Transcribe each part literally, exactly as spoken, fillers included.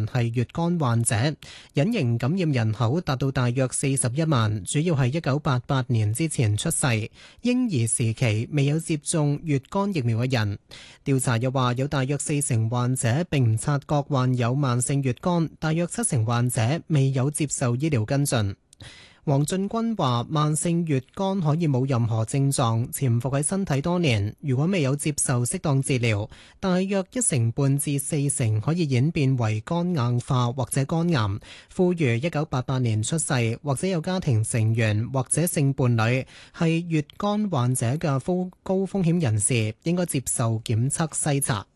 人係乙肝患者，隱形感染人口達到大約四十一萬，主要係一九八八年之前出世、嬰兒時期未有接種乙肝疫苗嘅人。調查又話有大約四成患者並唔察覺患有慢性乙肝，大約七成患者未有接受醫療跟進。黃俊君話：慢性乙肝可以冇任何症狀，潛伏喺身體多年。如果未有接受適當治療，大約一成半至四成可以演變為肝硬化或者肝癌。呼籲一九八八年出世或者有家庭成員或者性伴侶係乙肝患者嘅高高風險人士，應該接受檢測篩查。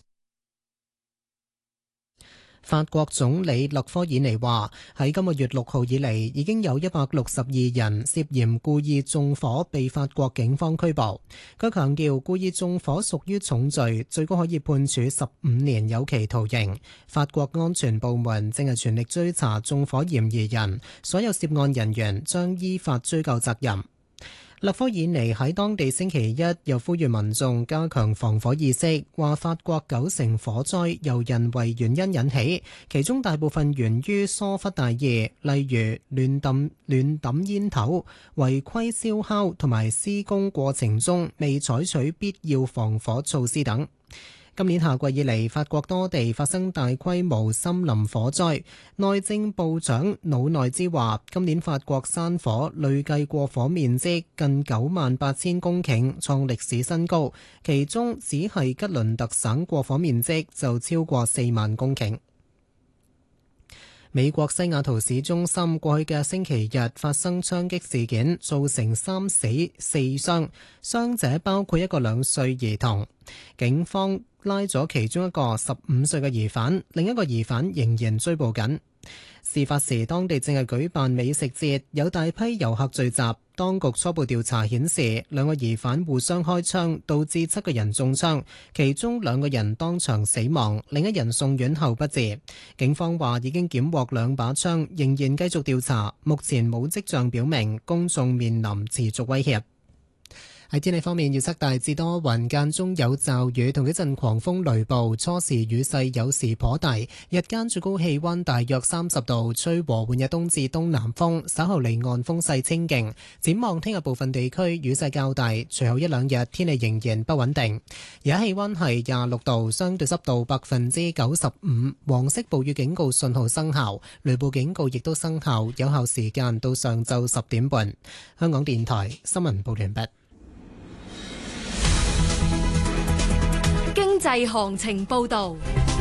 法國總理勒科爾尼話：喺今個月六號以嚟，已經有一百六十二人涉嫌故意縱火被法國警方拘捕。佢強調，故意縱火屬於重罪，最高可以判處十五年有期徒刑。法國安全部門正係全力追查縱火嫌疑人，所有涉案人員將依法追究責任。勒科爾尼喺當地星期一又呼籲民眾加強防火意識，話法國九成火災由人為原因引起，其中大部分源於疏忽大意，例如亂抌亂抌煙頭、違規燒烤同埋施工過程中未採取必要防火措施等。今年夏季以嚟，法國多地發生大規模森林火災。內政部長魯內茲話，今年法國山火累計過火面積近九萬八千公頃，創歷史新高。其中只係吉倫特省過火面積就超過四萬公頃。美國西雅圖市中心過去嘅星期日發生槍擊事件，造成三死四傷，傷者包括一個兩歲兒童。警方拉咗其中一個十五歲嘅疑犯，另一個疑犯仍然追捕緊。事發時，當地正係舉辦美食節，有大批遊客聚集。當局初步調查顯示，兩個疑犯互相開槍，導致七個人中槍，其中兩個人當場死亡，另一人送院後不治。警方話已經檢獲兩把槍，仍然繼續調查，目前冇跡象表明公眾面臨持續威脅。喺天氣方面，預測大致多雲，間中有驟雨同一陣狂風雷暴，初時雨勢有時頗大，日間最高氣溫大約三十度，吹和緩嘅東至東南風，稍後離岸風勢清勁。展望聽日部分地區雨勢較大，隨後一兩日天氣仍然不穩定。而家氣溫係廿六度，相對濕度百分之九十五，黃色暴雨警告信號生效，雷暴警告亦都生效，有效時間到上晝十點半。香港電台新聞報完畢。 經濟行情報道。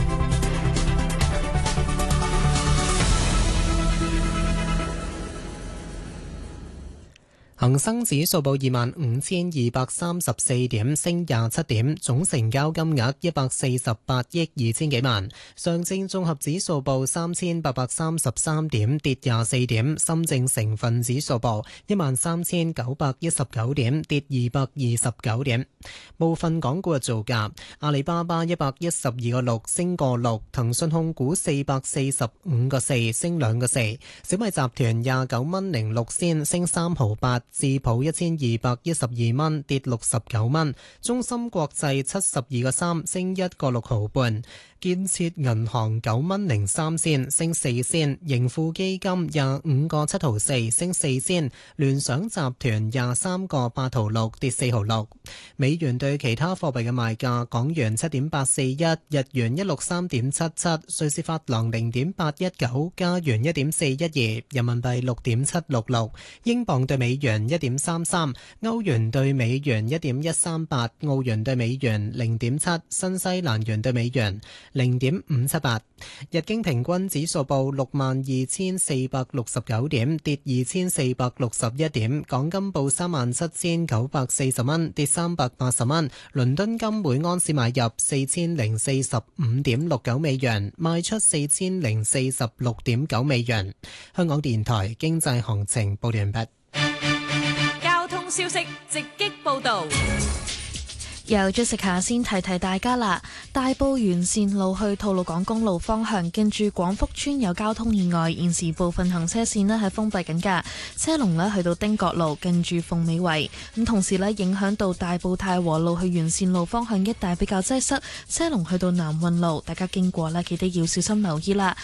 恒生指數報二萬五千二百三十四點，升廿七點，總成交金額一百四十八億二千幾萬。上證綜合指數報三千八百三十三點，跌廿四點。深證成分指數報一萬三千九百一十九點，跌二百二十九點。部分港股嘅造價：阿里巴巴一百一十二個六升個六，騰訊控股四百四十五個四升兩個四，小米集團廿九蚊零六仙升三毫八。智普一千二百一十二蚊跌六十九蚊，中芯國際七十二個三升一個六毫半，建設銀行九蚊零三仙升四仙，盈富基金廿五個七毫四升四仙，聯想集團廿三個八毫六跌四毫六。美元對其他貨幣嘅賣價：港元七點八四一，日元一六三點七七，瑞士法郎零點八一九，加元一點四一二，人民幣六點七六六，英鎊對美元一點三三，歐元對美元一點一三八，澳元對美元零點七，新西蘭元對美元零點五七八。日經平均指數報六萬二千四百六十九點，跌二千四百六十一點。港金報三萬七千九百四十蚊，跌三百八十蚊。倫敦金每安士買入四千零四十五點六九美元，賣出四千零四十六點九美元。香港電台經濟行情報完畢。 交通消息直擊報道。 由 Jessica 先提提大家啦，大埔完善路去吐露港公路方向，近住廣福村有交通意外，現時部分行車線呢係封閉緊㗎，車龍呢去到汀角路，近住鳳美圍，咁同時呢影響到大埔太和路去完善路方向一帶比較擠塞，車龍去到南運路，大家經過呢記得要小心留意啦。